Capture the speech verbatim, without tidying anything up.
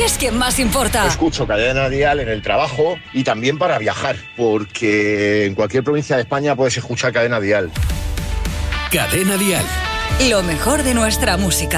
eres quien más importa. Escucho Cadena Dial en el trabajo y también para viajar, porque en cualquier provincia de España puedes escuchar Cadena Dial. Cadena Dial. Lo mejor de nuestra música.